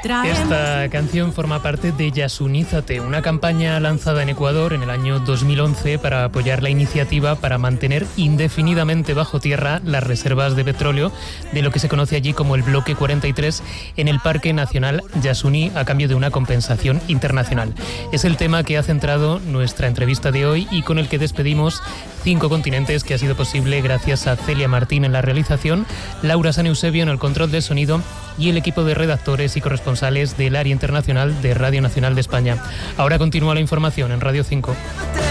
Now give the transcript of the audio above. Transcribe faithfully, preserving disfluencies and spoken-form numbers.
Esta canción forma parte de Yasunízate, una campaña lanzada en Ecuador en el año dos mil once para apoyar la iniciativa para mantener indefinidamente bajo tierra las reservas de petróleo de lo que se conoce allí como el Bloque cuarenta y tres en el Parque Nacional Yasuní, a cambio de una compensación internacional. Es el tema que ha centrado nuestra entrevista de hoy y con el que despedimos Cinco Continentes, que ha sido posible gracias a Celia Martín en la realización, Laura San Eusebio en el control del sonido y el equipo de redactores y corresponsales del área internacional de Radio Nacional de España. Ahora continúa la información en Radio cinco.